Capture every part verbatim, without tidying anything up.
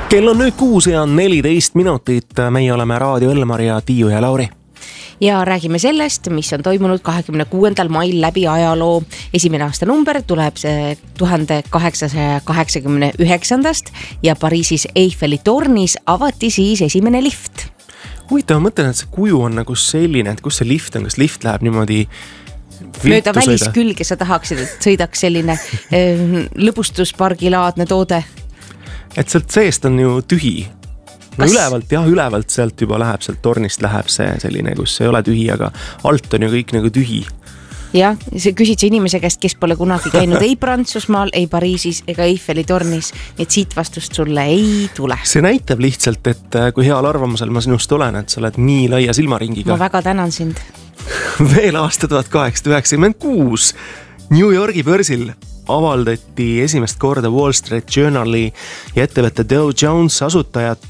Kell on nüüd kuus ja neliteist minutit. Meie oleme Raadio Elmar ja Tiiu ja Lauri. Ja räägime sellest, mis on toimunud kahekümne kuuendal mail läbi ajaloo. Esimene aasta number tuleb see tuhande kaheksasaja kaheksakümne üheksandast ja Pariisis Eiffeli tornis avati siis esimene lift. Huvitav, ma mõtlen, et see kuju on nagu selline, et kus see lift on, kas lift läheb niimoodi mööda väliskülge, sa tahaksid, et sõidaks selline äh, lõbustuspargilaadne toode. Et sealt seest on ju tühi. No Kas... ülevalt, jah, ülevalt sealt juba läheb, sealt tornist läheb see selline, kus ei ole tühi, aga alt on ju kõik nagu tühi. Jah, see küsid see inimese käest, kes pole kunagi käinud ei Prantsusmaal, ei Pariisis ega Eiffeli tornis, et siit vastust sulle ei tule. See näitab lihtsalt, et kui heal arvamusel ma sinust olen, et sa oled nii laia silmaringiga. Ma väga tänan sind. Veel aasta tuhat kaheksasada üheksakümmend kuus New Yorgi börsil avaldati esimest korda Wall Street Journali ja ettevõtte Dow Jones asutajad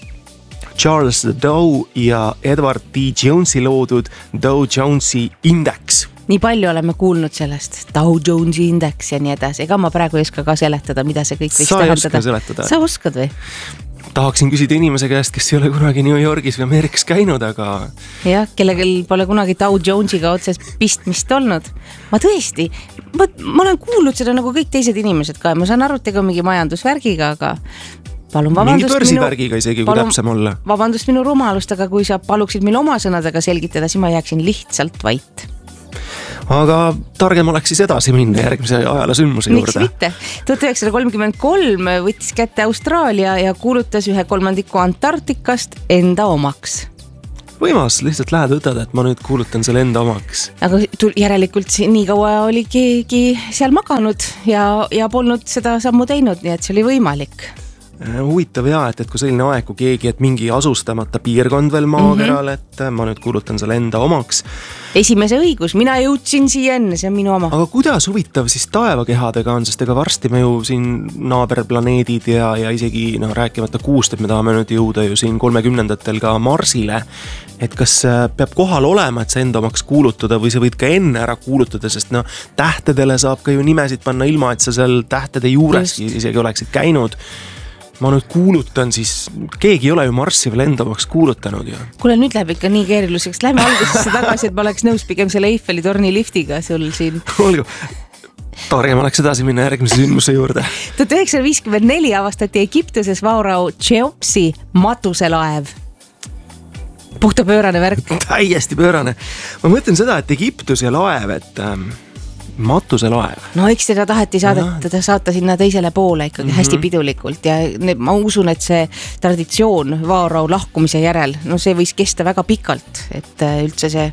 Charles Dow ja Edward D. Jonesi loodud Dow Jonesi indeks. Nii palju oleme kuulnud sellest, Dow Jonesi indeks ja nii edasi. Ega ma praegu ei oska ka seletada, mida see kõik võiks Sa tähendada. Sa oskad või? Tahaksin küsida inimese käest, kes ei ole kunagi New Yorgis või Ameerikas käinud, aga... Jah, kellegel pole kunagi Dow Jonesiga otses pistmist olnud. Ma tõesti, ma, ma olen kuulnud seda nagu kõik teised inimesed ka. Ma saan aru, et ega mingi majandusvärgiga, aga... Palun vabandust, mingi börsivärgiga isegi, kui palun, täpsem olla. Vabandust minu rumalust, aga kui sa paluksid meil oma sõnadega selgitada, siis ma jääksin lihtsalt vait. Aga targem oleks siis edasi minna järgmise ajala sündmuse juurde. Miks mitte? tuhat üheksasada kolmkümmend kolm võttis kätte Austraalia ja kuulutas ühe kolmandiku Antarktikast enda omaks. Võimas, lihtsalt lähed võtad, et ma nüüd kuulutan selle enda omaks. Aga järelikult nii kaua oli keegi seal maganud ja, ja polnud seda sammu teinud, nii et see oli võimalik. Huvitav jaa, et, et kui selline aeg, kui keegi, et mingi asustamata piirkond veel maakeral, mm -hmm. et ma nüüd kuulutan selle enda omaks. Esimese õigus, mina jõudsin siia enne, see on minu oma. Aga kuidas huvitav siis taevakehadega on, sest ega varsti me ju siin naaberplaneedid ja, ja isegi no, rääkimata kuust, et me tahame nüüd jõuda ju siin kolmekümnendatel ka Marsile. Et kas peab kohal olema, et see enda omaks kuulutada või sa võid ka enne ära kuulutada, sest no tähtedele saab ka ju nimesid panna ilma, et sa seal tähtede juures isegi oleksid käinud. Ma nüüd kuulutan siis, keegi ei ole ju Marssi veel enda omaks kuulutanud ju. Kuule, nüüd läheb ikka nii keeriluseks. Lähme algusesse tagasi, et ma oleks nõus pigem selle Eiffeli torni liftiga sul siin. Olgu, targem oleks edasi minna järgmise sündmuse juurde. tuhat üheksasada viiskümmend neli avastati Egiptuses vaurao Cheopsi matuselaev. Puhta pöörane värk. Täiesti pöörane. Ma mõtlen seda, et Egiptus ja laev, et... Ähm... matuselaev. No eks seda taheti saadeta, saata sinna teisele poole ikkagi mm -hmm. hästi pidulikult ja ne, ma usun, et see traditsioon vaarau lahkumise järel, no see võis kesta väga pikalt, et üldse see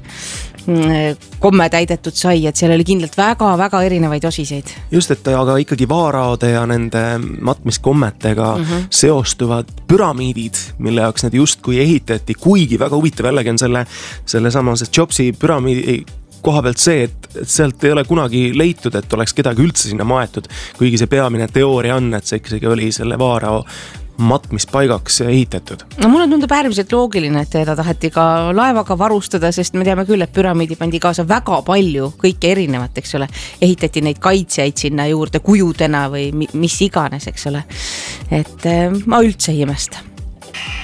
komme täidetud sai, et seal oli kindlalt väga-väga erinevaid osiseid. Just, et aga ikkagi vaaraode ja nende matmiskommetega mm -hmm. seostuvad püramiidid, mille jaoks need justkui ehitati, kuigi väga huvitav jällegi on selle, selle samase Cheopsi püramiidi koha pealt see, et sealt ei ole kunagi leitud, et oleks kedagi üldse sinna maetud, kuigi see peamine teooria on, et see ikkagi oli selle vaarao matmispaigaks ehitatud. No mulle tundub äärmiselt loogiline, et teda taheti ka laevaga varustada, sest me teame küll, et püramiidi pandi kaasa väga palju, kõike erinevat, eks ole. Ehitati neid kaitsjaid sinna juurde kujudena või mis iganes, eks ole. Et ma üldse ei imesta.